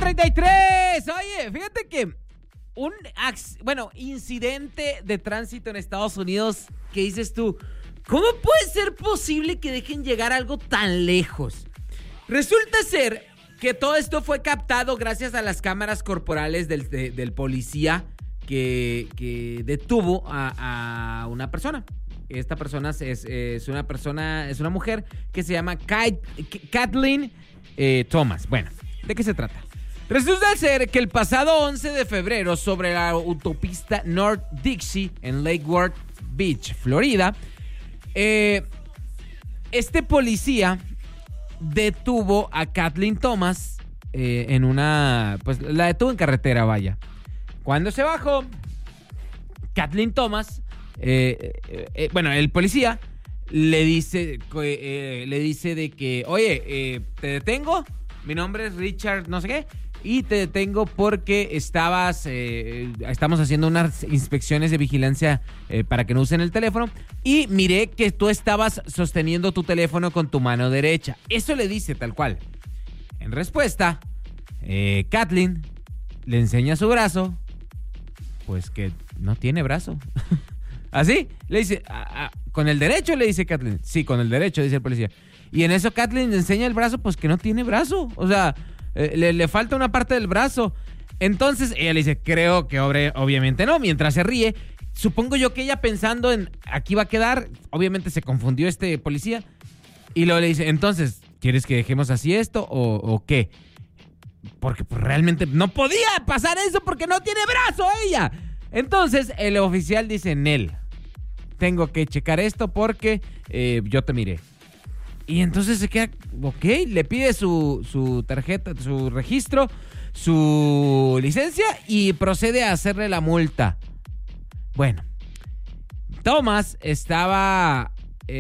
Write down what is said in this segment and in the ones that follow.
8:33. Oye, fíjate que incidente de tránsito en Estados Unidos que dices tú, ¿cómo puede ser posible que dejen llegar algo tan lejos? Resulta ser que todo esto fue captado gracias a las cámaras corporales del policía que detuvo a una persona. Esta persona es una mujer que se llama Kathleen Thomas. Bueno, ¿de qué se trata? Resulta ser que el pasado 11 de febrero, sobre la autopista North Dixie en Lake Worth Beach, Florida, este policía detuvo a Kathleen Thomas la detuvo en carretera, vaya. Cuando se bajó, Kathleen Thomas, el policía le dice de que, oye, te detengo, mi nombre es Richard no sé qué, y te detengo porque estamos haciendo unas inspecciones de vigilancia para que no usen el teléfono y miré que tú estabas sosteniendo tu teléfono con tu mano derecha. Eso le dice tal cual. En respuesta, Kathleen le enseña su brazo, pues que no tiene brazo. ¿Así? Le dice, ¿con el derecho? Le dice Kathleen. Sí, con el derecho, dice el policía. Y en eso Kathleen le enseña el brazo, pues que no tiene brazo. O sea, le falta una parte del brazo. Entonces ella le dice, creo que obviamente no, mientras se ríe. Supongo yo que ella pensando en, aquí va a quedar, obviamente se confundió este policía. Y luego le dice, entonces, ¿quieres que dejemos así esto o qué? Porque pues, realmente no podía pasar eso porque no tiene brazo ella. Entonces el oficial dice, Nel, tengo que checar esto porque yo te miré. Y entonces se queda, ok, le pide su tarjeta, su registro, su licencia y procede a hacerle la multa. Bueno, Thomas estaba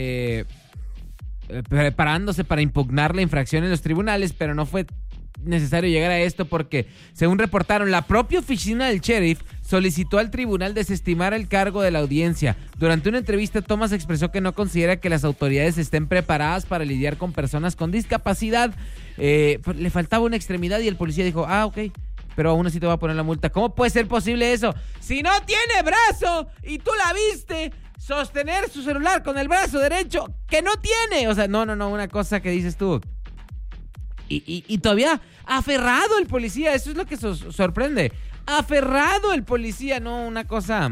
preparándose para impugnar la infracción en los tribunales, pero no fue necesario llegar a esto porque, según reportaron, la propia oficina del sheriff solicitó al tribunal desestimar el cargo de la audiencia. Durante una entrevista, Thomas expresó que no considera que las autoridades estén preparadas para lidiar con personas con discapacidad. Le faltaba una extremidad y el policía dijo, ok, pero aún así te va a poner la multa. ¿Cómo puede ser posible eso? Si no tiene brazo y tú la viste sostener su celular con el brazo derecho que no tiene. O sea, no, una cosa que dices tú. Y todavía aferrado el policía, eso es lo que sorprende. Aferrado el policía, no una cosa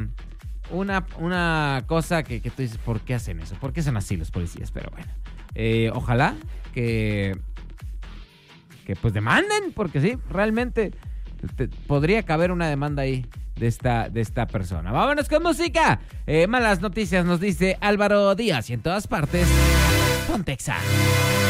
que tú dices, ¿por qué hacen eso? ¿Por qué son así los policías? Pero bueno, ojalá que pues demanden, porque sí, realmente podría caber una demanda ahí de esta persona. Vámonos con música. Malas noticias nos dice Álvaro Díaz y en todas partes, Pontexa.